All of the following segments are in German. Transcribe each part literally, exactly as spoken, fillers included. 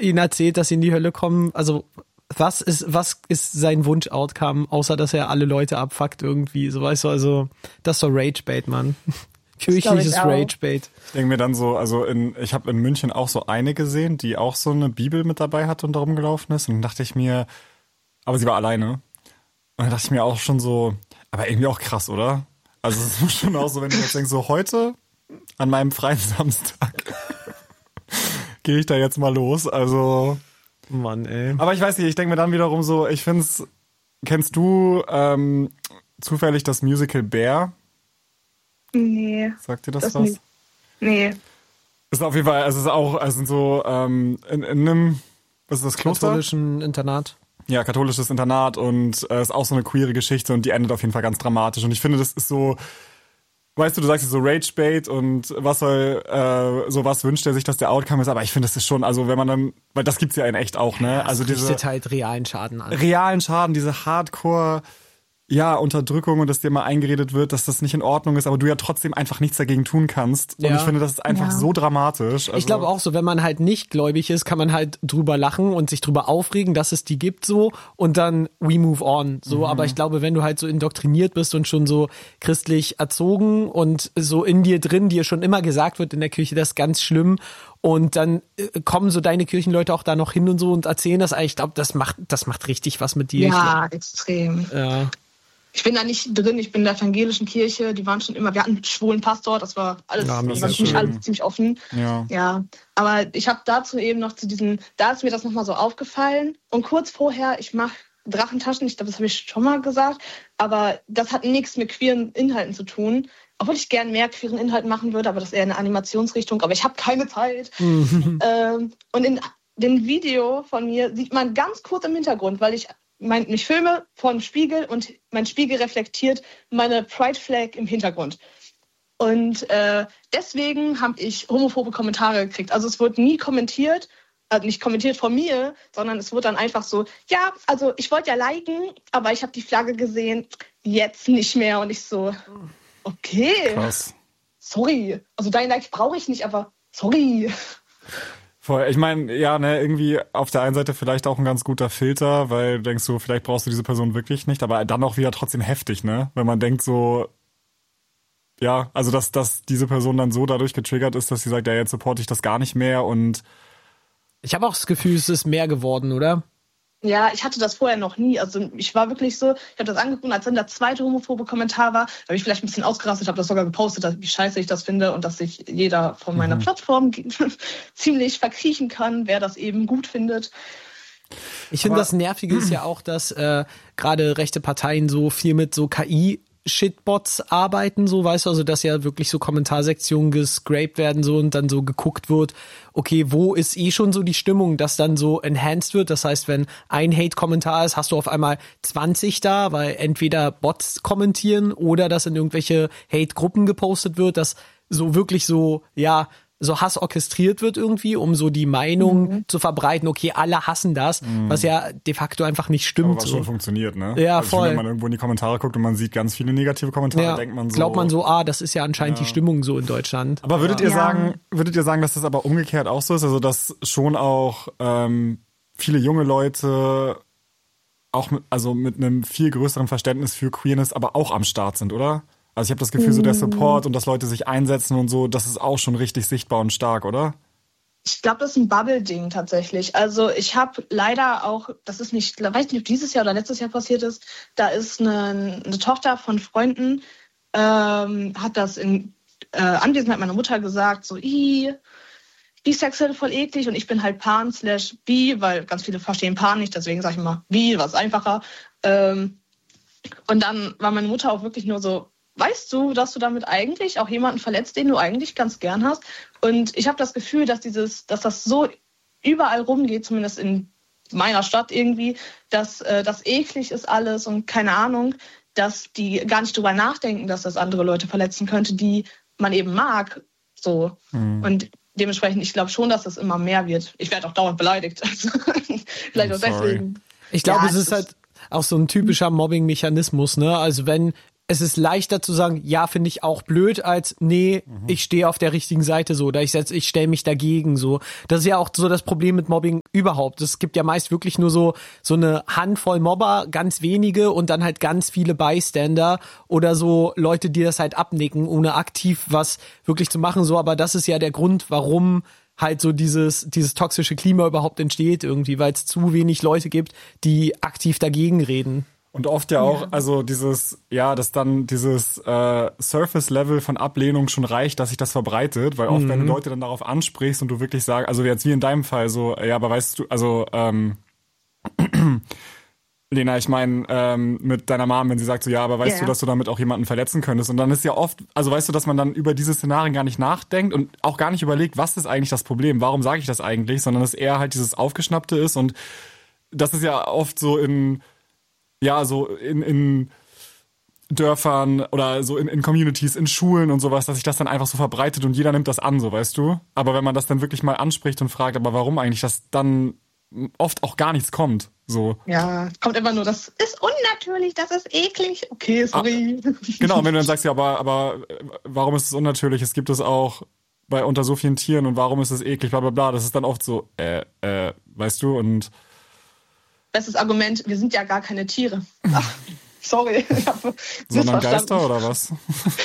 ihnen erzählt, dass sie in die Hölle kommen, also was ist, was ist sein Wunsch-Outcome, außer dass er alle Leute abfuckt irgendwie, so weißt du, also das ist so Rage-Bait, Mann. Kirchliches Rage-Bait. Ich denke mir dann so, also in, ich habe in München auch so eine gesehen, die auch so eine Bibel mit dabei hatte und da rumgelaufen ist und dann dachte ich mir, aber sie war alleine. Und dann dachte ich mir auch schon so, aber irgendwie auch krass, oder? Also es ist schon auch so, wenn ich jetzt denke, so heute an meinem freien Samstag gehe ich da jetzt mal los, also Mann, ey. Aber ich weiß nicht, ich denke mir dann wiederum so, ich find's, kennst du ähm, zufällig das Musical Bear? Nee. Sagt dir das, das was? Nicht. Nee. Ist auf jeden Fall, also es ist auch, also sind so ähm, in, in einem, was ist das, Kloster? Katholischen Internat. Ja, katholisches Internat und es äh, ist auch so eine queere Geschichte und die endet auf jeden Fall ganz dramatisch. Und ich finde, das ist so, weißt du, du sagst jetzt so Rage-Bait und was soll, äh, so was wünscht er sich, dass der Outcome ist, aber ich finde, das ist schon, also wenn man dann, weil das gibt's ja in echt auch, ne? Ja, also diese richtet halt realen Schaden an. Realen Schaden, diese Hardcore, ja, Unterdrückung und dass dir mal eingeredet wird, dass das nicht in Ordnung ist, aber du ja trotzdem einfach nichts dagegen tun kannst. Und ja. ich finde, das ist einfach ja. so dramatisch. Also ich glaube auch so, wenn man halt nicht gläubig ist, kann man halt drüber lachen und sich drüber aufregen, dass es die gibt so und dann we move on. So, mhm. Aber ich glaube, wenn du halt so indoktriniert bist und schon so christlich erzogen und so in dir drin, dir schon immer gesagt wird in der Kirche, das ist ganz schlimm und dann äh, kommen so deine Kirchenleute auch da noch hin und so und erzählen das. Ich glaube, das macht, das macht richtig was mit dir. Ja, extrem. Ja. Ich bin da nicht drin, ich bin in der evangelischen Kirche, die waren schon immer, wir hatten einen schwulen Pastor, das war alles, Ja, das war ist ziemlich, schön. alles ziemlich offen. Ja. ja. Aber ich habe dazu eben noch zu diesen, da ist mir das nochmal so aufgefallen. Und kurz vorher, ich mache Drachentaschen, ich glaube, das habe ich schon mal gesagt, aber das hat nichts mit queeren Inhalten zu tun. Obwohl ich gern mehr queeren Inhalten machen würde, aber das ist eher eine Animationsrichtung, aber ich habe keine Zeit. ähm, und in dem Video von mir sieht man ganz kurz im Hintergrund, weil ich Mein, ich filme vor dem Spiegel und mein Spiegel reflektiert meine Pride Flag im Hintergrund. Und äh, deswegen habe ich homophobe Kommentare gekriegt. Also es wurde nie kommentiert, also nicht kommentiert von mir, sondern es wurde dann einfach so, ja, also ich wollte ja liken, aber ich habe die Flagge gesehen, jetzt nicht mehr. Und ich so, okay, Krass. Sorry. Also dein Like brauche ich nicht, aber sorry. Voll. Ich meine, ja, ne, irgendwie auf der einen Seite vielleicht auch ein ganz guter Filter, weil du denkst so, vielleicht brauchst du diese Person wirklich nicht, aber dann auch wieder trotzdem heftig, ne? Wenn man denkt so, ja, also dass, dass diese Person dann so dadurch getriggert ist, dass sie sagt, ja, jetzt supporte ich das gar nicht mehr und ich habe auch das Gefühl, es ist mehr geworden, oder? Ja, ich hatte das vorher noch nie. Also ich war wirklich so, ich habe das angeguckt, als dann der zweite homophobe Kommentar war, habe ich vielleicht ein bisschen ausgerastet, habe das sogar gepostet, wie scheiße ich das finde und dass sich jeder von meiner mhm. Plattform ziemlich verkriechen kann, wer das eben gut findet. Ich finde, das Nervige ist ja auch, dass äh, gerade rechte Parteien so viel mit so K I Shitbots arbeiten, so, weißt du, also dass ja wirklich so Kommentarsektionen gescraped werden so und dann so geguckt wird, okay, wo ist eh schon so die Stimmung, dass dann so enhanced wird, das heißt, wenn ein Hate-Kommentar ist, hast du auf einmal zwanzig da, weil entweder Bots kommentieren oder dass in irgendwelche Hate-Gruppen gepostet wird, dass so wirklich so, ja, so Hass orchestriert wird irgendwie, um so die Meinung mhm. zu verbreiten, okay, alle hassen das, mhm. was ja de facto einfach nicht stimmt. Aber was so. schon funktioniert, ne? Ja, also voll. Finde, wenn man irgendwo in die Kommentare guckt und man sieht ganz viele negative Kommentare, ja, denkt man so. Glaubt man so, ah, das ist ja anscheinend ja. die Stimmung so in Deutschland. Aber würdet ja. ihr sagen, würdet ihr sagen, dass das aber umgekehrt auch so ist? Also, dass schon auch ähm, viele junge Leute auch mit, also mit einem viel größeren Verständnis für Queerness aber auch am Start sind, oder? Also ich habe das Gefühl, so der Support und dass Leute sich einsetzen und so, das ist auch schon richtig sichtbar und stark, oder? Ich glaube, das ist ein Bubble-Ding tatsächlich. Also ich habe leider auch, das ist nicht, ich weiß nicht, ob dieses Jahr oder letztes Jahr passiert ist, da ist eine, eine Tochter von Freunden, ähm, hat das in äh, Anwesenheit meiner Mutter gesagt, so, ih, bisexuell voll eklig und ich bin halt pan slash bi, weil ganz viele verstehen pan nicht, deswegen sage ich immer bi, was einfacher. Ähm, und dann war meine Mutter auch wirklich nur so, weißt du, dass du damit eigentlich auch jemanden verletzt, den du eigentlich ganz gern hast? Und ich habe das Gefühl, dass dieses, dass das so überall rumgeht, zumindest in meiner Stadt irgendwie, dass äh, das eklig ist alles und keine Ahnung, dass die gar nicht drüber nachdenken, dass das andere Leute verletzen könnte, die man eben mag. So. Mhm. Und dementsprechend, ich glaube schon, dass das immer mehr wird. Ich werde auch dauernd beleidigt. Also, vielleicht auch deswegen. Ich glaube, ja, es ist halt auch so ein typischer Mobbing-Mechanismus, ne? Also wenn es ist leichter zu sagen, ja, finde ich auch blöd, als nee, mhm. ich stehe auf der richtigen Seite so, oder ich setz, ich stelle mich dagegen so. Das ist ja auch so das Problem mit Mobbing überhaupt. Es gibt ja meist wirklich nur so so eine Handvoll Mobber, ganz wenige und dann halt ganz viele Bystander oder so Leute, die das halt abnicken, ohne aktiv was wirklich zu machen so. Aber das ist ja der Grund, warum halt so dieses dieses toxische Klima überhaupt entsteht irgendwie, weil es zu wenig Leute gibt, die aktiv dagegen reden. Und oft ja auch, ja. also dieses, ja, dass dann dieses äh, Surface-Level von Ablehnung schon reicht, dass sich das verbreitet, weil oft, mhm. wenn du Leute dann darauf ansprichst und du wirklich sagst, also jetzt wie in deinem Fall so, ja, aber weißt du, also ähm, Lena, ich meine, ähm, mit deiner Mom, wenn sie sagt so, ja, aber weißt ja. du, dass du damit auch jemanden verletzen könntest? Und dann ist ja oft, also weißt du, dass man dann über diese Szenarien gar nicht nachdenkt und auch gar nicht überlegt, was ist eigentlich das Problem, warum sage ich das eigentlich, sondern dass eher halt dieses Aufgeschnappte ist und das ist ja oft so in ja, so in, in Dörfern oder so in, in Communities, in Schulen und sowas, dass sich das dann einfach so verbreitet und jeder nimmt das an, so weißt du. Aber wenn man das dann wirklich mal anspricht und fragt, aber warum eigentlich, dass dann oft auch gar nichts kommt. So. Ja, kommt immer nur, das ist unnatürlich, das ist eklig. Okay, sorry. Ah, genau, wenn du dann sagst, ja, aber, aber warum ist es unnatürlich? Es gibt es auch bei unter so vielen Tieren und warum ist es eklig, bla bla bla. Das ist dann oft so, äh, äh, weißt du, und bestes Argument, wir sind ja gar keine Tiere. Ach, sorry. Sondern Geister oder was?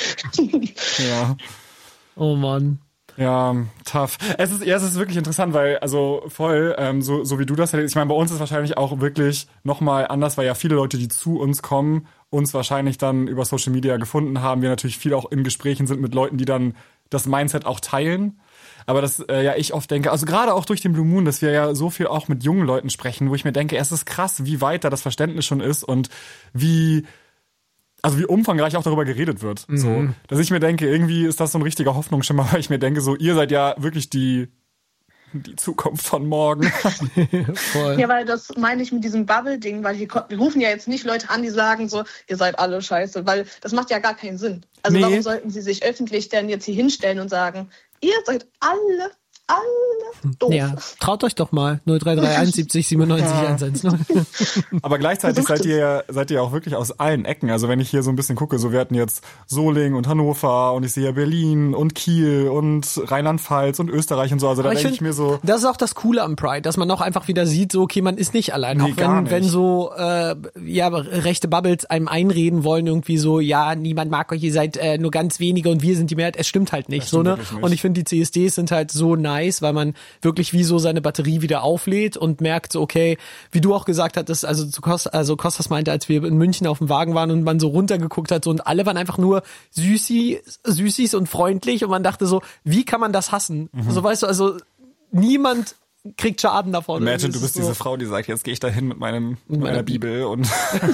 Ja. Oh Mann. Ja, tough. Es ist, ja, es ist wirklich interessant, weil, also voll, ähm, so, so wie du das hättest, ich meine, bei uns ist wahrscheinlich auch wirklich nochmal anders, weil ja viele Leute, die zu uns kommen, uns wahrscheinlich dann über Social Media gefunden haben, wir natürlich viel auch in Gesprächen sind mit Leuten, die dann das Mindset auch teilen. Aber das äh, ja ich oft denke, also gerade auch durch den Blue Moon, dass wir ja so viel auch mit jungen Leuten sprechen, wo ich mir denke, es ist krass, wie weit da das Verständnis schon ist und wie also wie umfangreich auch darüber geredet wird. Mhm. So, dass ich mir denke, irgendwie ist das so ein richtiger Hoffnungsschimmer, weil ich mir denke, so ihr seid ja wirklich die die Zukunft von morgen. Voll. Ja, weil das meine ich mit diesem Bubble-Ding, weil hier, wir rufen ja jetzt nicht Leute an, die sagen so, ihr seid alle scheiße, weil das macht ja gar keinen Sinn. Also nee. Warum sollten sie sich öffentlich denn jetzt hier hinstellen und sagen, ihr seid alle, alle doof. Ja, traut euch doch mal. null drei drei eins siebzig siebenundneunzig ja. hundertzehn. Aber gleichzeitig seid ihr, seid ihr auch wirklich aus allen Ecken. Also wenn ich hier so ein bisschen gucke, so wir hatten jetzt Solingen und Hannover und ich sehe ja Berlin und Kiel und Rheinland-Pfalz und Österreich und so. Also da denke ich mir so. Das ist auch das Coole am Pride, dass man auch einfach wieder sieht, so okay, man ist nicht allein. Nee, auch wenn, wenn so äh, ja rechte Bubbles einem einreden wollen, irgendwie so, ja, niemand mag euch, ihr seid äh, nur ganz wenige und wir sind die Mehrheit. Es stimmt halt nicht. So, ne? Nicht. Und ich finde, die C S Ds sind halt so nice, weil man wirklich wie so seine Batterie wieder auflädt und merkt so, okay, wie du auch gesagt hattest, also zu Costa, also Kostas meinte, als wir in München auf dem Wagen waren und man so runtergeguckt hat so, und alle waren einfach nur Süßi, Süßis und freundlich und man dachte so, wie kann man das hassen? Mhm. So, weißt du, also niemand kriegt Schaden davon. Imagine, du bist so diese Frau, die sagt, jetzt gehe ich da hin mit meinem mit meiner Bibel und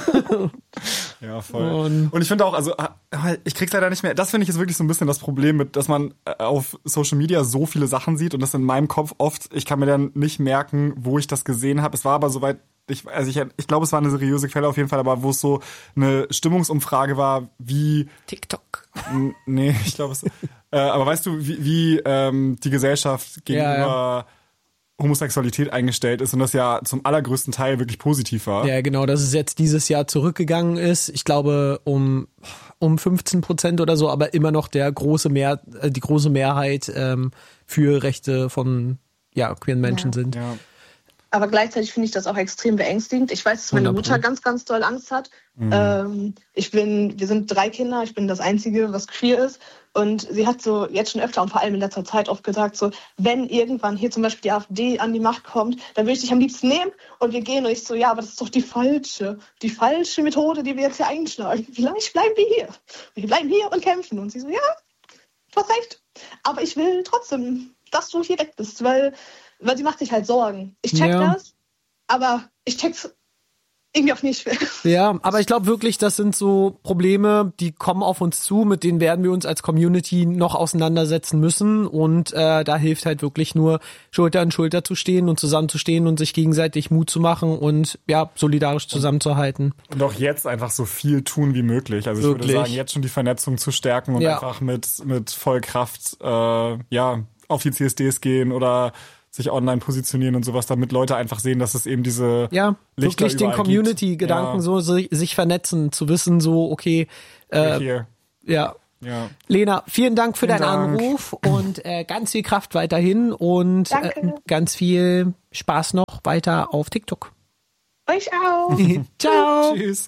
ja, voll. Und, und ich finde auch, also ich krieg's leider nicht mehr, das finde ich ist wirklich so ein bisschen das Problem mit, dass man auf Social Media so viele Sachen sieht und das in meinem Kopf oft, ich kann mir dann nicht merken, wo ich das gesehen habe. Es war aber soweit, ich, also ich, ich glaube, es war eine seriöse Quelle auf jeden Fall, aber wo es so eine Stimmungsumfrage war, wie TikTok. N- nee, ich glaube es, äh, aber weißt du, wie, wie ähm, die Gesellschaft gegenüber ja, ja. Homosexualität eingestellt ist und das ja zum allergrößten Teil wirklich positiv war. Ja, genau, dass es jetzt dieses Jahr zurückgegangen ist. Ich glaube um um fünfzehn Prozent oder so, aber immer noch der große Mehr, die große Mehrheit ähm, für Rechte von ja queeren Menschen ja. sind. Ja. Aber gleichzeitig finde ich das auch extrem beängstigend. Ich weiß, dass meine Mutter ganz, ganz doll Angst hat. Mhm. Ähm, ich bin, wir sind drei Kinder, ich bin das Einzige, was queer ist. Und sie hat so jetzt schon öfter und vor allem in letzter Zeit oft gesagt, so, wenn irgendwann hier zum Beispiel die AfD an die Macht kommt, dann würde ich dich am liebsten nehmen und wir gehen. Und ich so, ja, aber das ist doch die falsche, die falsche Methode, die wir jetzt hier einschlagen. Vielleicht bleiben wir hier. Wir bleiben hier und kämpfen. Und sie so, ja, du hast recht. Aber ich will trotzdem, dass du hier weg bist, weil, weil sie macht sich halt Sorgen. Ich check ja. das, aber ich check's irgendwie auch nicht. Ja, aber ich glaube wirklich, das sind so Probleme, die kommen auf uns zu, mit denen werden wir uns als Community noch auseinandersetzen müssen und äh, da hilft halt wirklich nur Schulter an Schulter zu stehen und zusammenzustehen und sich gegenseitig Mut zu machen und ja, solidarisch zusammenzuhalten. Und auch jetzt einfach so viel tun wie möglich. Also wirklich. Ich würde sagen, jetzt schon die Vernetzung zu stärken und ja. einfach mit mit Vollkraft äh, ja auf die C S Ds gehen oder sich online positionieren und sowas, damit Leute einfach sehen, dass es eben diese ja, Lichter wirklich den Community-Gedanken ja. so sich, sich vernetzen, zu wissen, so, okay, äh, hier. ja. Ja. Lena, vielen Dank für Vielen deinen Dank. Anruf und äh, ganz viel Kraft weiterhin und äh, ganz viel Spaß noch weiter auf TikTok. Euch auch. Ciao. Tschüss.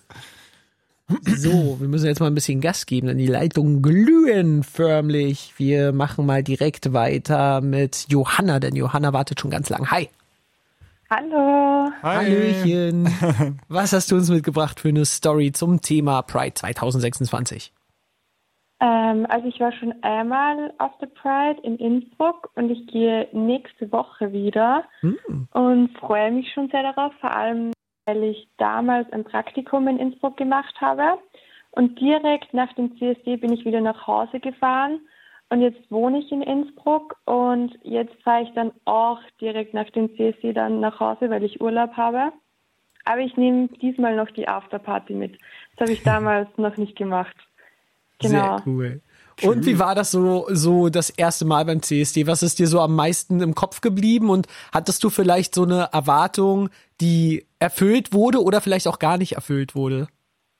So, wir müssen jetzt mal ein bisschen Gas geben, denn die Leitungen glühen förmlich. Wir machen mal direkt weiter mit Johanna, denn Johanna wartet schon ganz lang. Hi. Hallo. Hi. Hallöchen. Was hast du uns mitgebracht für eine Story zum Thema Pride zwanzig sechsundzwanzig? Ähm, also ich war schon einmal auf der Pride in Innsbruck und ich gehe nächste Woche wieder Hm. und freue mich schon sehr darauf, vor allem weil ich damals ein Praktikum in Innsbruck gemacht habe und direkt nach dem C S D bin ich wieder nach Hause gefahren und jetzt wohne ich in Innsbruck und jetzt fahre ich dann auch direkt nach dem C S D dann nach Hause, weil ich Urlaub habe. Aber ich nehme diesmal noch die Afterparty mit. Das habe ich damals noch nicht gemacht. Genau. Sehr cool. Und wie war das so, so das erste Mal beim C S D? Was ist dir so am meisten im Kopf geblieben? Und hattest du vielleicht so eine Erwartung, die erfüllt wurde oder vielleicht auch gar nicht erfüllt wurde?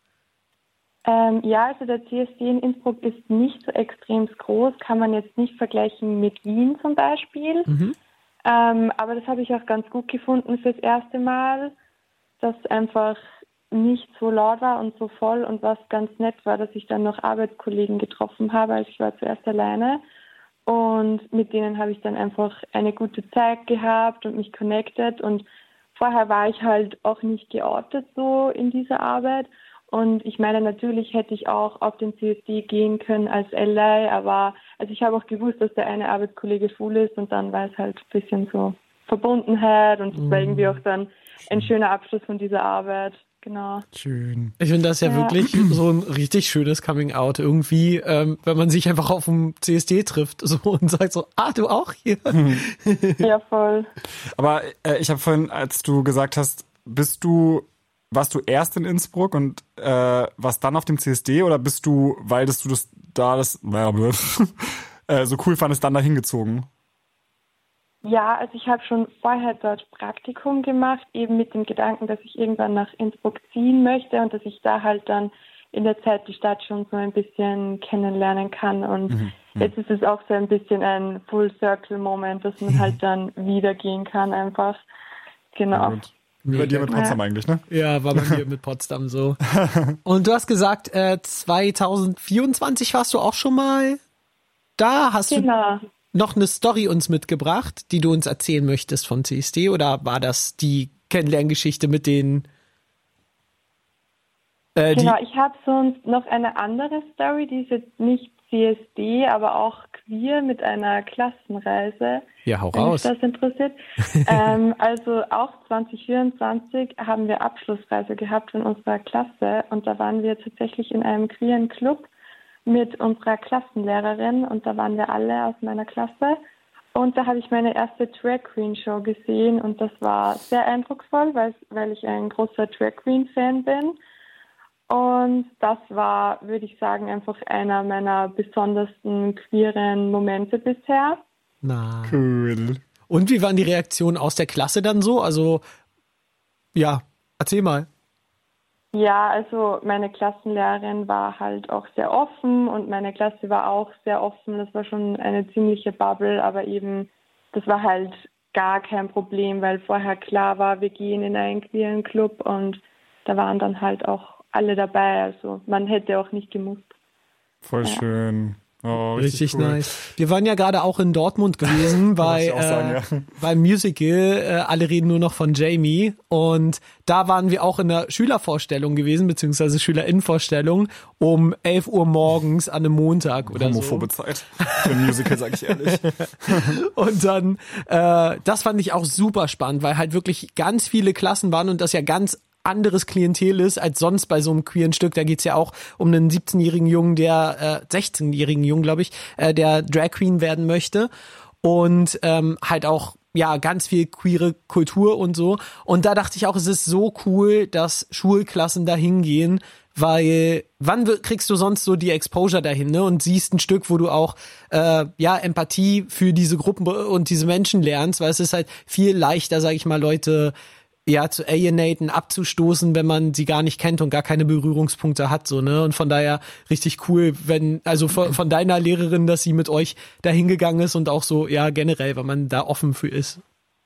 Ähm, ja, also der C S D in Innsbruck ist nicht so extrem groß, kann man jetzt nicht vergleichen mit Wien zum Beispiel. Mhm. Ähm, aber das habe ich auch ganz gut gefunden fürs erste Mal, dass einfach nicht so laut war und so voll und was ganz nett war, dass ich dann noch Arbeitskollegen getroffen habe, also ich war zuerst alleine und mit denen habe ich dann einfach eine gute Zeit gehabt und mich connected und vorher war ich halt auch nicht geoutet so in dieser Arbeit und ich meine, natürlich hätte ich auch auf den C S D gehen können als Ally, aber also ich habe auch gewusst, dass der eine Arbeitskollege schwul ist und dann war es halt ein bisschen so Verbundenheit und das war irgendwie auch dann ein schöner Abschluss von dieser Arbeit. Genau. Schön. Ich finde das ja, ja wirklich so ein richtig schönes Coming-out irgendwie, ähm, wenn man sich einfach auf dem C S D trifft so und sagt so, ah, du auch hier. Ja, voll. Aber äh, ich habe vorhin, als du gesagt hast, bist du, warst du erst in Innsbruck und äh, warst dann auf dem C S D oder bist du, weil das du das da das äh, so cool fandest, dann dahin gezogen? Ja, also ich habe schon vorher dort Praktikum gemacht, eben mit dem Gedanken, dass ich irgendwann nach Innsbruck ziehen möchte und dass ich da halt dann in der Zeit die Stadt schon so ein bisschen kennenlernen kann. Und mhm. jetzt ist es auch so ein bisschen ein Full-Circle-Moment, dass man halt dann wieder gehen kann einfach. Genau. Ja, bei dir mit Potsdam ja. eigentlich, ne? Ja, war bei mir mit Potsdam so. Und du hast gesagt, äh, zwanzig vierundzwanzig warst du auch schon mal da? Hast genau. du noch eine Story uns mitgebracht, die du uns erzählen möchtest von C S D oder war das die Kennenlerngeschichte mit den äh, Genau, ich habe sonst noch eine andere Story, die ist jetzt nicht C S D, aber auch queer mit einer Klassenreise. Ja, hau wenn raus. Wenn dich das interessiert. ähm, also auch zwanzig vierundzwanzig haben wir Abschlussreise gehabt von unserer Klasse und da waren wir tatsächlich in einem queeren Club mit unserer Klassenlehrerin und da waren wir alle aus meiner Klasse und da habe ich meine erste Drag Queen Show gesehen und das war sehr eindrucksvoll, weil, weil ich ein großer Drag Queen Fan bin und das war, würde ich sagen, einfach einer meiner besondersten queeren Momente bisher. Na. Cool. Und wie waren die Reaktionen aus der Klasse dann so? Also, ja, erzähl mal. Ja, also meine Klassenlehrerin war halt auch sehr offen und meine Klasse war auch sehr offen. Das war schon eine ziemliche Bubble, aber eben, das war halt gar kein Problem, weil vorher klar war, wir gehen in einen queeren Club und da waren dann halt auch alle dabei. Also man hätte auch nicht gemusst. Voll ja. schön. Oh, richtig richtig cool. Nice. Wir waren ja gerade auch in Dortmund gewesen bei, auch sagen, äh, ja. beim Musical äh, Alle reden nur noch von Jamie und da waren wir auch in der Schülervorstellung gewesen, beziehungsweise Schülerinnenvorstellung um elf Uhr morgens an einem Montag oder Homophobe so. Zeit für ein Musical, sag ich ehrlich. Und dann, äh, das fand ich auch super spannend, weil halt wirklich ganz viele Klassen waren und das ja ganz anderes Klientel ist als sonst bei so einem queeren Stück. Da geht's ja auch um einen siebzehnjährigen Jungen, der, äh, sechzehnjährigen Jungen, glaube ich, äh, der Drag Queen werden möchte und ähm, halt auch ja, ganz viel queere Kultur und so. Und da dachte ich auch, es ist so cool, dass Schulklassen da hingehen, weil wann kriegst du sonst so die Exposure dahin, ne? Und siehst ein Stück, wo du auch äh, ja Empathie für diese Gruppen und diese Menschen lernst, weil es ist halt viel leichter, sag ich mal, Leute ja zu alienaten, abzustoßen, wenn man sie gar nicht kennt und gar keine Berührungspunkte hat, so, ne? Und von daher richtig cool, wenn, also von, von deiner Lehrerin, dass sie mit euch da hingegangen ist und auch so, ja, generell, weil man da offen für ist.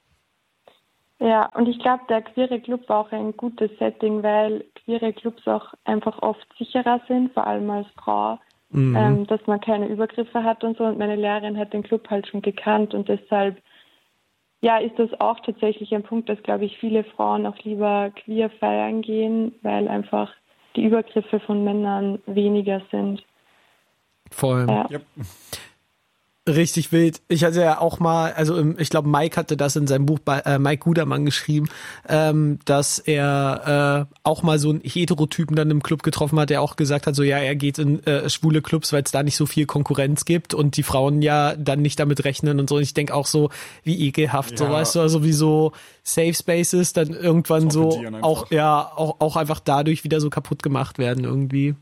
Ja, und ich glaube, der queere Club war auch ein gutes Setting, weil queere Clubs auch einfach oft sicherer sind, vor allem als Frau, mhm. ähm, dass man keine Übergriffe hat und so. Und meine Lehrerin hat den Club halt schon gekannt und deshalb, ja, ist das auch tatsächlich ein Punkt, dass, glaube ich, viele Frauen auch lieber queer feiern gehen, weil einfach die Übergriffe von Männern weniger sind. Voll. Ja. Yep. Richtig wild. Ich hatte ja auch mal, also im, ich glaube, Mike hatte das in seinem Buch bei äh, Mike Gudermann geschrieben, ähm, dass er äh, auch mal so einen Heterotypen dann im Club getroffen hat, der auch gesagt hat, so ja, er geht in äh, schwule Clubs, weil es da nicht so viel Konkurrenz gibt und die Frauen ja dann nicht damit rechnen und so. Und ich denke auch so, wie ekelhaft, ja. So weißt du, also wie so Safe Spaces dann irgendwann so auch, ja, auch, auch einfach dadurch wieder so kaputt gemacht werden irgendwie.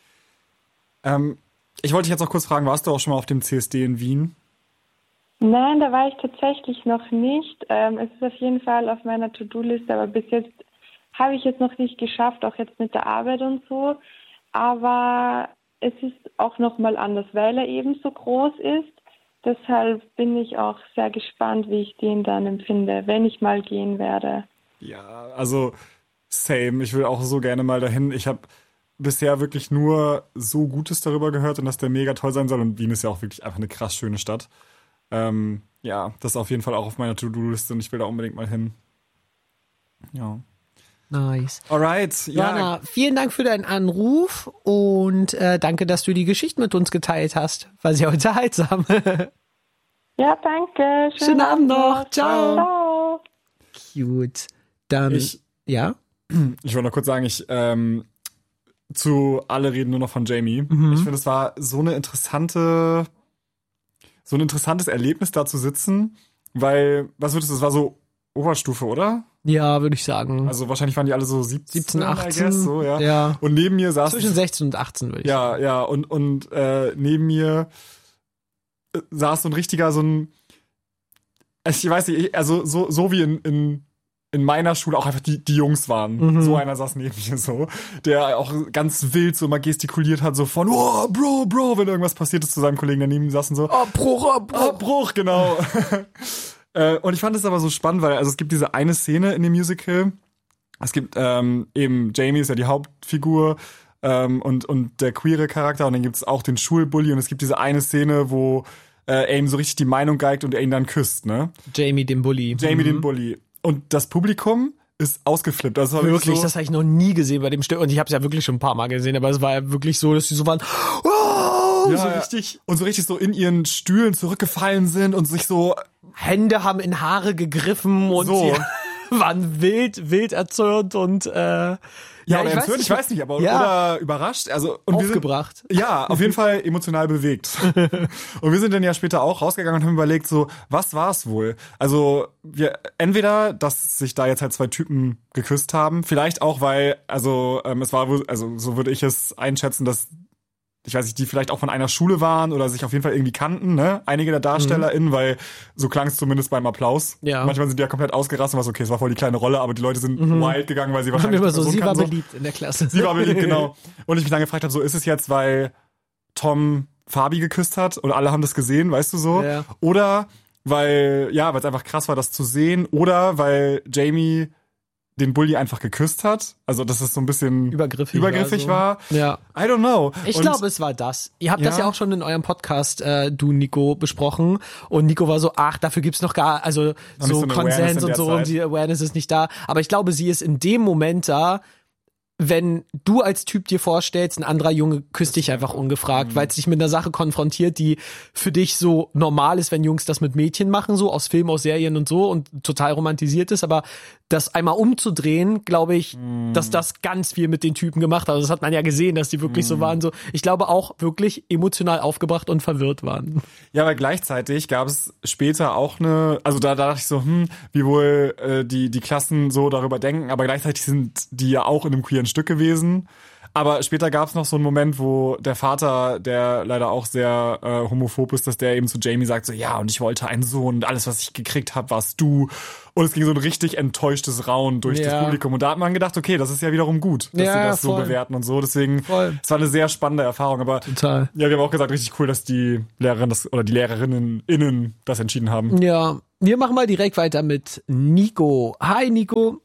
Ähm, Ich wollte dich jetzt noch kurz fragen, warst du auch schon mal auf dem C S D in Wien? Nein, da war ich tatsächlich noch nicht. Ähm, es ist auf jeden Fall auf meiner To-Do-Liste, aber bis jetzt habe ich es noch nicht geschafft, auch jetzt mit der Arbeit und so. Aber es ist auch nochmal anders, weil er eben so groß ist. Deshalb bin ich auch sehr gespannt, wie ich den dann empfinde, wenn ich mal gehen werde. Ja, also same. Ich will auch so gerne mal dahin. Ich habe bisher wirklich nur so Gutes darüber gehört und dass der mega toll sein soll. Und Wien ist ja auch wirklich einfach eine krass schöne Stadt. Ähm, ja, das ist auf jeden Fall auch auf meiner To-Do-Liste und ich will da unbedingt mal hin. Ja. Nice. Alright. Ja. Jana, vielen Dank für deinen Anruf und äh, danke, dass du die Geschichte mit uns geteilt hast. War sehr unterhaltsam. Ja, danke. Schönen, Schönen Abend noch. Ciao. Ciao. Cute. Dann, ich, ja? Ich wollte noch kurz sagen, ich, ähm, zu alle reden nur noch von Jamie. Mhm. Ich finde, es war so eine interessante, so ein interessantes Erlebnis, da zu sitzen, weil, was würdest du, es war so Oberstufe, oder? Ja, würde ich sagen. Also wahrscheinlich waren die alle so siebzehn, siebzehn, achtzehn, I guess, so, ja. ja. Und neben mir saß... Zwischen sechzehn und achtzehn, würde ich ja, sagen. Ja, ja, und, und äh, neben mir saß so ein richtiger, so ein, ich weiß nicht, also so, so wie in, in in meiner Schule auch einfach die, die Jungs waren. Mhm. So einer saß neben mir so, der auch ganz wild so mal gestikuliert hat, so von, oh, Bro, Bro, wenn irgendwas passiert ist zu seinem Kollegen, der neben ihm saß und so. Abbruch, Abbruch. Abbruch, genau. äh, und ich fand es aber so spannend, weil also es gibt diese eine Szene in dem Musical, es gibt ähm, eben, Jamie ist ja die Hauptfigur ähm, und, und der queere Charakter und dann gibt es auch den Schulbully und es gibt diese eine Szene, wo äh, er ihm so richtig die Meinung geigt und er ihn dann küsst, ne? Jamie den Bully. Jamie mhm. den Bully. Und das Publikum ist ausgeflippt. Das war wirklich, wirklich so, das habe ich noch nie gesehen bei dem Stück. Und ich habe es ja wirklich schon ein paar Mal gesehen, aber es war ja wirklich so, dass die so waren, oh, ja, so ja. richtig. Und so richtig so in ihren Stühlen zurückgefallen sind und sich so... Hände haben in Haare gegriffen und so. sie waren wild, wild erzürnt und... Äh, Ja, ja, oder ich, empört, weiß ich weiß nicht, aber ja. oder überrascht. Also, und aufgebracht. Wir sind, ja, auf jeden Fall emotional bewegt. Und wir sind dann ja später auch rausgegangen und haben überlegt, so, was war es wohl? Also, wir entweder, dass sich da jetzt halt zwei Typen geküsst haben, vielleicht auch, weil, also, ähm, es war, also so würde ich es einschätzen, dass, ich weiß nicht, die vielleicht auch von einer Schule waren oder sich auf jeden Fall irgendwie kannten, ne? Einige der DarstellerInnen, mhm. weil so klang es zumindest beim Applaus. Ja. Manchmal sind die ja komplett ausgerastet und was, okay, es war voll die kleine Rolle, aber die Leute sind mhm. wild gegangen, weil sie wahrscheinlich immer so, sie war beliebt so. In der Klasse. Sie war beliebt, genau. Und ich mich dann gefragt habe, so ist es jetzt, weil Tom Fabi geküsst hat und alle haben das gesehen, weißt du so? Ja. Oder weil, ja, weil es einfach krass war, das zu sehen. Oder weil Jamie den Bully einfach geküsst hat. Also, dass es so ein bisschen übergriffig, übergriffig war. So. Ja. I don't know. Ich glaube, es war das. Ihr habt ja. das ja auch schon in eurem Podcast, äh, du, Nico, besprochen. Und Nico war so, ach, dafür gibt's noch gar, also noch so, so Konsens und so, Zeit. Und die Awareness ist nicht da. Aber ich glaube, sie ist in dem Moment da, wenn du als Typ dir vorstellst, ein anderer Junge küsst dich einfach ungefragt, mhm. weil es dich mit einer Sache konfrontiert, die für dich so normal ist, wenn Jungs das mit Mädchen machen, so aus Filmen, aus Serien und so und total romantisiert ist, aber das einmal umzudrehen, glaube ich, mm. dass das ganz viel mit den Typen gemacht hat. Also das hat man ja gesehen, dass die wirklich mm. so waren, so, ich glaube auch wirklich emotional aufgebracht und verwirrt waren. Ja, aber gleichzeitig gab es später auch eine, also da, da dachte ich so, hm, wie wohl äh, die, die Klassen so darüber denken, aber gleichzeitig sind die ja auch in einem queeren Stück gewesen. Aber später gab es noch so einen Moment, wo der Vater, der leider auch sehr äh, homophob ist, dass der eben zu Jamie sagt, so ja, und ich wollte einen Sohn und alles, was ich gekriegt habe, warst du. Und es ging so ein richtig enttäuschtes Raunen durch ja. das Publikum. Und da hat man gedacht, okay, das ist ja wiederum gut, dass ja, sie das voll. so bewerten und so. Deswegen, voll. Es war eine sehr spannende Erfahrung. Aber total. Ja, wir haben auch gesagt, richtig cool, dass die Lehrerin das oder die Lehrerinnen innen das entschieden haben. Ja, wir machen mal direkt weiter mit Nico. Hi, Nico.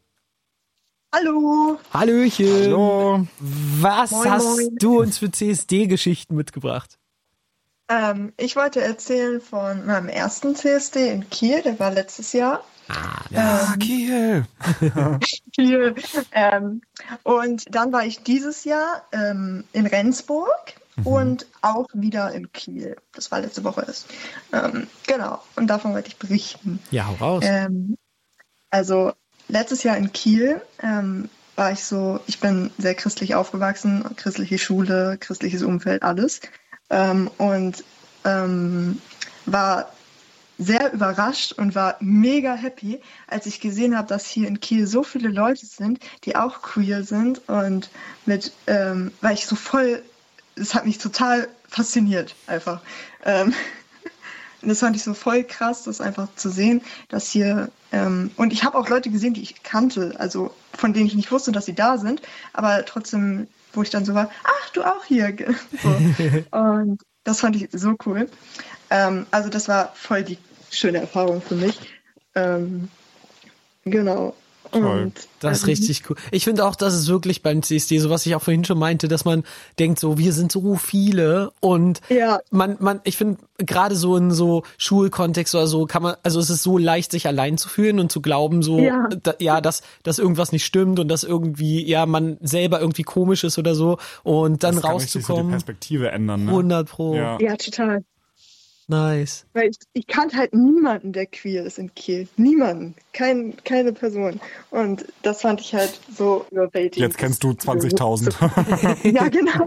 Hallo. Hallöchen. Hallo. Was moin, hast moin. du uns für C S D-Geschichten mitgebracht? Ähm, ich wollte erzählen von meinem ersten C S D in Kiel, der war letztes Jahr. Ah, ja, ähm, Kiel. Kiel. Ähm, und dann war ich dieses Jahr ähm, in Rendsburg mhm. und auch wieder in Kiel. Das war letzte Woche erst. Ähm, genau, und davon wollte ich berichten. Ja, hau raus. Ähm, also letztes Jahr in Kiel ähm, war ich so, ich bin sehr christlich aufgewachsen, christliche Schule, christliches Umfeld, alles. Ähm, und ähm, war sehr überrascht und war mega happy, als ich gesehen habe, dass hier in Kiel so viele Leute sind, die auch queer sind und mit, ähm, weil ich so voll, es hat mich total fasziniert einfach. Ähm, Und das fand ich so voll krass, das einfach zu sehen, dass hier, ähm, und ich habe auch Leute gesehen, die ich kannte, also von denen ich nicht wusste, dass sie da sind, aber trotzdem, wo ich dann so war, ach, du auch hier. So. Und das fand ich so cool. Ähm, also das war voll die schöne Erfahrung für mich. Ähm, genau. Toll. Das ist richtig cool. Ich finde auch, das ist wirklich beim C S D, so was ich auch vorhin schon meinte, dass man denkt so, wir sind so viele und ja. man, man, ich finde gerade so in so Schulkontext oder so kann man, also es ist so leicht, sich allein zu fühlen und zu glauben so, ja, da, ja dass, dass irgendwas nicht stimmt und dass irgendwie, ja, man selber irgendwie komisch ist oder so und dann das kann rauszukommen. So die Perspektive ändern, ne? hundert Pro. Ja, ja total. Nice. Weil ich, ich kannte halt niemanden, der queer ist in Kiel. Niemanden. Kein, keine Person. Und das fand ich halt so überwältigend. Jetzt kennst du zwanzigtausend. Ja, genau.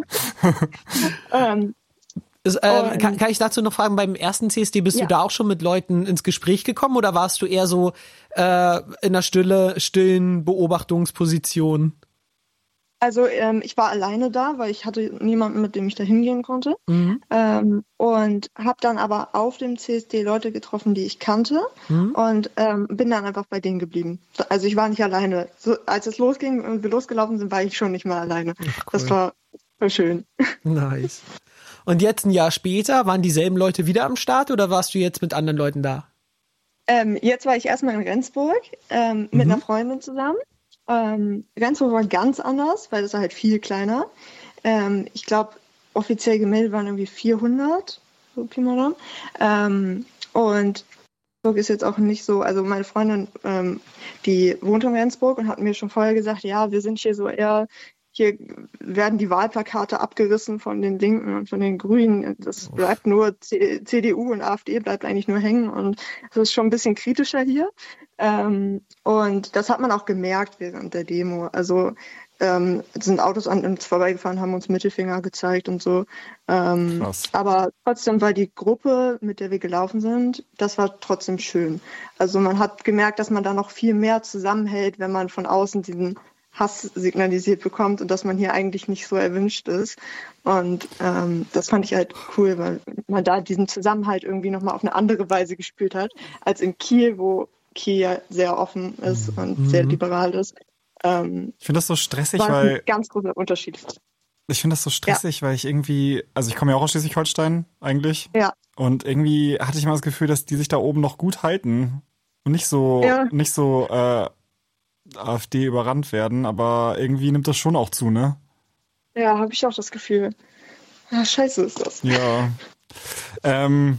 ähm, ist, ähm, kann, kann ich dazu noch fragen, beim ersten C S D bist ja. du da auch schon mit Leuten ins Gespräch gekommen oder warst du eher so äh, in einer stille, stillen Beobachtungsposition? Also ähm, ich war alleine da, weil ich hatte niemanden, mit dem ich da hingehen konnte. Mhm. Ähm, und habe dann aber auf dem C S D Leute getroffen, die ich kannte. Mhm. Und ähm, bin dann einfach bei denen geblieben. Also ich war nicht alleine. So, als es losging und wir losgelaufen sind, war ich schon nicht mehr alleine. Ach, cool. Das war, war schön. Nice. Und jetzt ein Jahr später, waren dieselben Leute wieder am Start oder warst du jetzt mit anderen Leuten da? Ähm, jetzt war ich erstmal in Rendsburg ähm, mit mhm. einer Freundin zusammen. Ähm, Rendsburg war ganz anders, weil es war halt viel kleiner. Ähm, ich glaube, offiziell gemeldet waren irgendwie vierhundert, so Pi mal Daumen. Ähm, und Rendsburg ist jetzt auch nicht so, also meine Freundin, ähm, die wohnt in Rendsburg und hat mir schon vorher gesagt, ja, wir sind hier so eher, hier werden die Wahlplakate abgerissen von den Linken und von den Grünen. Das bleibt nur C- CDU und AfD bleibt eigentlich nur hängen und es ist schon ein bisschen kritischer hier. Ähm, und das hat man auch gemerkt während der Demo. Also ähm, sind Autos an uns vorbeigefahren, haben uns Mittelfinger gezeigt und so. Ähm, Krass. Aber trotzdem war die Gruppe, mit der wir gelaufen sind, das war trotzdem schön. Also man hat gemerkt, dass man da noch viel mehr zusammenhält, wenn man von außen diesen Hass signalisiert bekommt und dass man hier eigentlich nicht so erwünscht ist. Und ähm, das fand ich halt cool, weil man da diesen Zusammenhalt irgendwie nochmal auf eine andere Weise gespürt hat, als in Kiel, wo Kiel ja sehr offen ist und mhm. sehr liberal ist. Ähm, ich finde das so stressig, war weil... ein ganz großer Unterschied. Ich finde das so stressig, ja. weil ich irgendwie... Also ich komme ja auch aus Schleswig-Holstein eigentlich. Ja. Und irgendwie hatte ich mal das Gefühl, dass die sich da oben noch gut halten. Und nicht so... Ja. Nicht so... Äh, AfD überrannt werden, aber irgendwie nimmt das schon auch zu, ne? Ja, habe ich auch das Gefühl. Ja, scheiße ist das. Ja. ähm,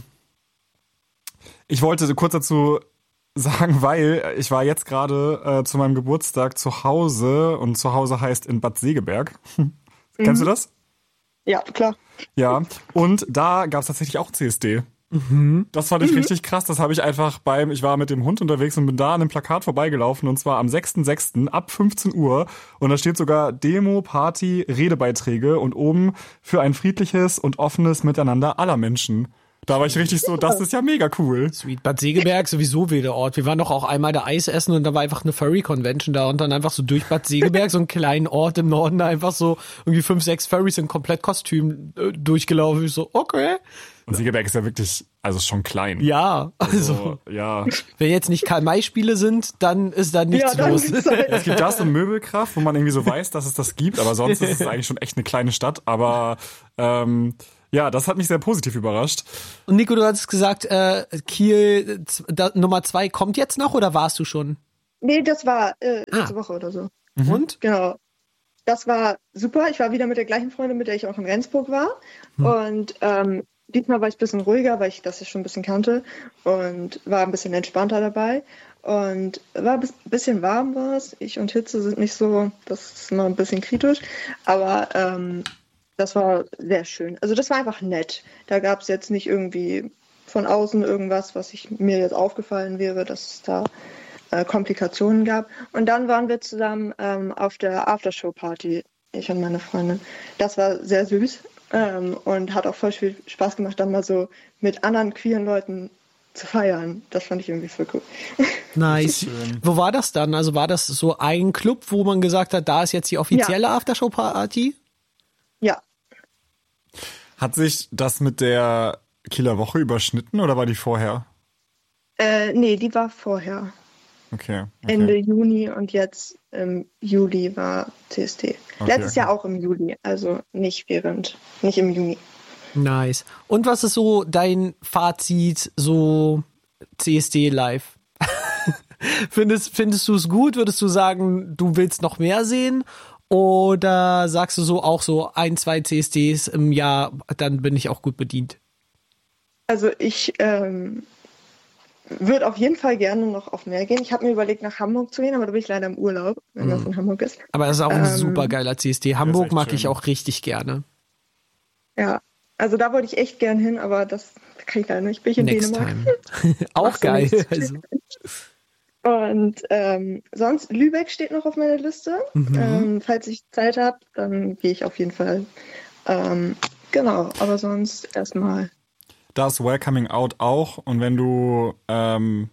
ich wollte kurz dazu sagen, weil ich war jetzt gerade äh, zu meinem Geburtstag zu Hause und zu Hause heißt in Bad Segeberg. Mhm. Kennst du das? Ja, klar. Ja, und da gab es tatsächlich auch C S D. Mhm. Das fand ich mhm. richtig krass. Das habe ich einfach beim, ich war mit dem Hund unterwegs und bin da an einem Plakat vorbeigelaufen und zwar am sechster sechster ab fünfzehn Uhr und da steht sogar Demo, Party, Redebeiträge und oben für ein friedliches und offenes Miteinander aller Menschen. Da war ich richtig so, das ist ja mega cool. Sweet. Bad Segeberg sowieso wilder Ort. Wir waren doch auch einmal da Eis essen und da war einfach eine Furry-Convention da und dann einfach so durch Bad Segeberg, so einen kleinen Ort im Norden, da einfach so irgendwie fünf, sechs Furries in Komplettkostüm äh, durchgelaufen. Ich so, okay. Und Segeberg ist ja wirklich, also schon klein. Ja, also, also ja. Wenn jetzt nicht Karl-May-Spiele sind, dann ist da nichts ja, dann los. Es gibt das und Möbelkraft, wo man irgendwie so weiß, dass es das gibt, aber sonst ist es eigentlich schon echt eine kleine Stadt. Aber ähm, ja, das hat mich sehr positiv überrascht. Und Nico, du hattest gesagt, äh, Kiel z- da, Nummer zwei kommt jetzt noch oder warst du schon? Nee, das war äh, letzte Ah. Woche oder so. Mhm. Und? Genau. Das war super. Ich war wieder mit der gleichen Freundin, mit der ich auch in Rendsburg war. Hm. Und ähm, diesmal war ich ein bisschen ruhiger, weil ich das ja schon ein bisschen kannte und war ein bisschen entspannter dabei. Und war ein bisschen warm war es. Ich und Hitze sind nicht so, das ist immer ein bisschen kritisch. Aber ähm, das war sehr schön. Also das war einfach nett. Da gab es jetzt nicht irgendwie von außen irgendwas, was ich, mir jetzt aufgefallen wäre, dass es da äh, Komplikationen gab. Und dann waren wir zusammen ähm, auf der Aftershow-Party, ich und meine Freundin. Das war sehr süß ähm, und hat auch voll viel Spaß gemacht, dann mal so mit anderen queeren Leuten zu feiern. Das fand ich irgendwie voll cool. Nice. Wo war das dann? Also war das so ein Club, wo man gesagt hat, da ist jetzt die offizielle ja. Aftershow-Party? Ja. Hat sich das mit der Kieler Woche überschnitten oder war die vorher? Äh, nee, die war vorher. Okay, okay. Ende Juni und jetzt im Juli war C S D. Okay, Letztes okay. Jahr auch im Juli, also nicht während, nicht im Juni. Nice. Und was ist so dein Fazit, so C S D live? findest, findest du es gut? Würdest du sagen, du willst noch mehr sehen? Oder sagst du so auch so ein, zwei C S Ds im Jahr, dann bin ich auch gut bedient? Also ich ähm, würde auf jeden Fall gerne noch auf mehr gehen. Ich habe mir überlegt, nach Hamburg zu gehen, aber da bin ich leider im Urlaub, wenn mm. das in Hamburg ist. Aber das ist auch ein ähm, super geiler C S D. Hamburg mag schön. Ich auch richtig gerne. Ja, also da wollte ich echt gern hin, aber das kann ich leider nicht. Bin ich in Next Dänemark. Time. Auch geil. Also. Und ähm, sonst, Lübeck steht noch auf meiner Liste. Mhm. Ähm, falls ich Zeit habe, dann gehe ich auf jeden Fall. Ähm, genau, aber sonst erstmal. Da ist Welcoming Out auch. Und wenn du, ähm,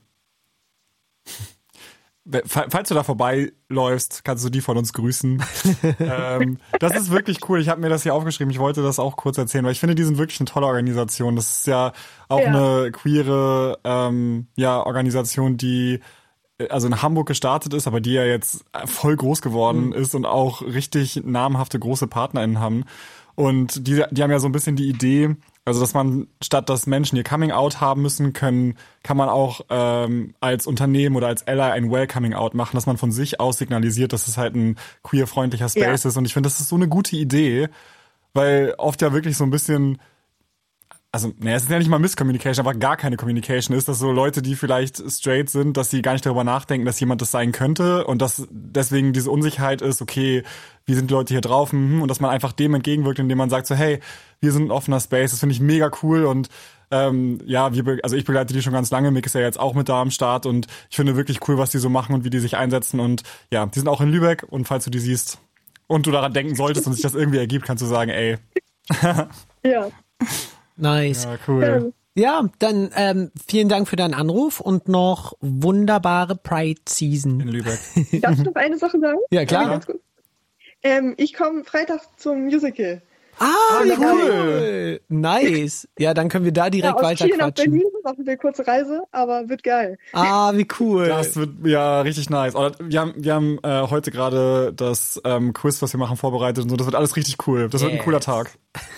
falls du da vorbeiläufst, kannst du die von uns grüßen. ähm, das ist wirklich cool. Ich habe mir das hier aufgeschrieben. Ich wollte das auch kurz erzählen, weil ich finde, die sind wirklich eine tolle Organisation. Das ist ja auch ja. eine queere ähm, ja, Organisation, die also in Hamburg gestartet ist, aber die ja jetzt voll groß geworden mhm. ist und auch richtig namhafte große PartnerInnen haben. Und die, die haben ja so ein bisschen die Idee, also dass man statt dass Menschen ihr Coming Out haben müssen, können, kann man auch ähm, als Unternehmen oder als Ally ein Welcoming Out machen, dass man von sich aus signalisiert, dass es halt ein queer-freundlicher Space ja. ist. Und ich finde, das ist so eine gute Idee, weil oft ja wirklich so ein bisschen also, naja, es ist ja nicht mal Misscommunication, aber gar keine Communication ist, dass so Leute, die vielleicht straight sind, dass sie gar nicht darüber nachdenken, dass jemand das sein könnte und dass deswegen diese Unsicherheit ist, okay, wie sind die Leute hier drauf und dass man einfach dem entgegenwirkt, indem man sagt so, hey, wir sind ein offener Space, das finde ich mega cool und ähm, ja, wir, also ich begleite die schon ganz lange, Mick ist ja jetzt auch mit da am Start und ich finde wirklich cool, was die so machen und wie die sich einsetzen und ja, die sind auch in Lübeck und falls du die siehst und du daran denken solltest und sich das irgendwie ergibt, kannst du sagen, ey. Ja. Nice. Ja, cool. Ja, dann ähm, vielen Dank für deinen Anruf und noch wunderbare Pride-Season. In Lübeck. Darf ich noch eine Sache sagen? Ja, klar. Ja, ähm, ich komme Freitag zum Musical. Ah, ah wie cool. Nice. Ja, dann können wir da direkt ja, weiter Kiel nach quatschen. Berlin, das ist eine kurze Reise, aber wird geil. Ah, wie cool. Das wird ja richtig nice. Wir haben, wir haben äh, heute gerade das ähm, Quiz, was wir machen, vorbereitet und so. Das wird alles richtig cool. Das yes. wird ein cooler Tag.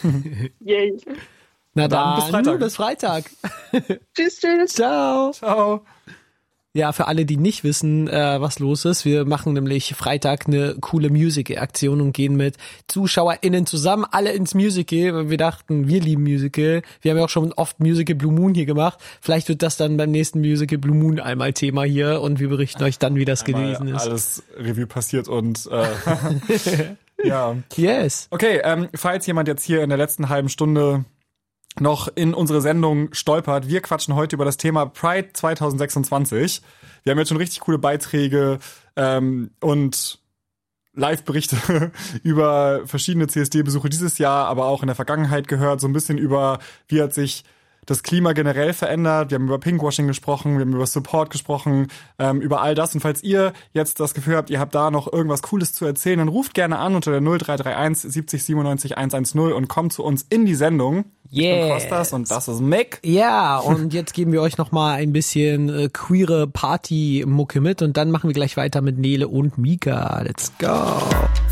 Yay. Na dann, bis Freitag. Bis Freitag. Tschüss, tschüss. Ciao. Ciao. Ja, für alle, die nicht wissen, äh, was los ist, wir machen nämlich Freitag eine coole Musical-Aktion und gehen mit ZuschauerInnen zusammen alle ins Musical, weil wir dachten, wir lieben Musical. Wir haben ja auch schon oft Musical Blue Moon hier gemacht. Vielleicht wird das dann beim nächsten Musical Blue Moon einmal Thema hier und wir berichten euch dann, wie das einmal gewesen ist. Alles Revue passiert und äh, ja. Yes. Okay, ähm, falls jemand jetzt hier in der letzten halben Stunde noch in unsere Sendung stolpert. Wir quatschen heute über das Thema Pride zwanzig sechsundzwanzig. Wir haben jetzt schon richtig coole Beiträge ähm, und Live-Berichte über verschiedene C S D-Besuche dieses Jahr, aber auch in der Vergangenheit gehört. So ein bisschen über, wie hat sich das Klima generell verändert. Wir haben über Pinkwashing gesprochen, wir haben über Support gesprochen, ähm, über all das. Und falls ihr jetzt das Gefühl habt, ihr habt da noch irgendwas Cooles zu erzählen, dann ruft gerne an unter der null drei drei eins siebzig siebenundneunzig hundertzehn und kommt zu uns in die Sendung. Yes. Ich bin Kostas und das ist Mick. Ja, und jetzt geben wir euch noch mal ein bisschen äh, queere Party-Mucke mit und dann machen wir gleich weiter mit Nele und Mika. Let's go.